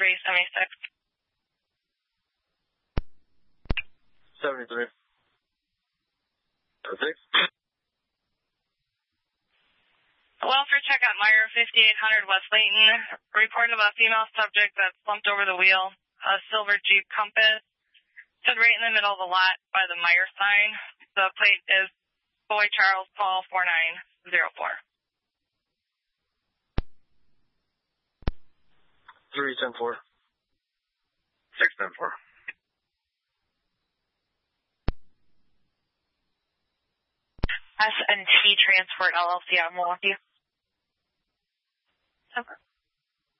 376. 73. 6. Welfare check at Meyer 5800 West Layton. Reporting about a female subject that slumped over the wheel. A silver Jeep Compass. Stood right in the middle of the lot by the Meyer sign. The plate is Boy Charles Paul 4904. 310-4. 610-4. S&T Transport LLC out of Milwaukee. Okay.